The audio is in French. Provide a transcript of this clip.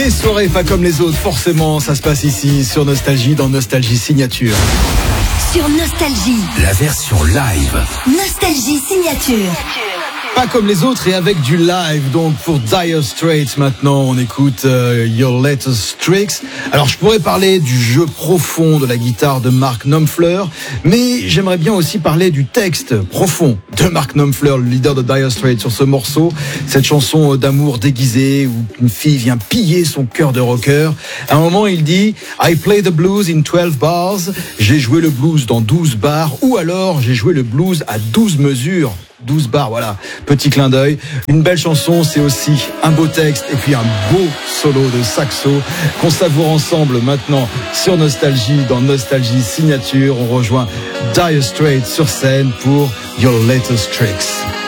Les soirées pas comme les autres, forcément, ça se passe ici, sur Nostalgie, dans Nostalgie Signature. Sur Nostalgie. La version live. Nostalgie Signature. Pas comme les autres et avec du live. Donc pour Dire Straits maintenant, on écoute Your Latest Tricks. Alors je pourrais parler du jeu profond de la guitare de Mark Knopfler, mais j'aimerais bien aussi parler du texte profond de Mark Knopfler, le leader de Dire Straits, sur ce morceau. Cette chanson d'amour déguisée où une fille vient piller son cœur de rocker. À un moment, il dit « I play the blues in 12 bars ». J'ai joué le blues dans 12 bars, ou alors j'ai joué le blues à 12 mesures. 12 bars, voilà, petit clin d'œil. Une belle chanson, c'est aussi un beau texte et puis un beau solo de saxo qu'on savoure ensemble maintenant sur Nostalgie, dans Nostalgie Signature. On rejoint Dire Straits sur scène pour Your Latest Tricks.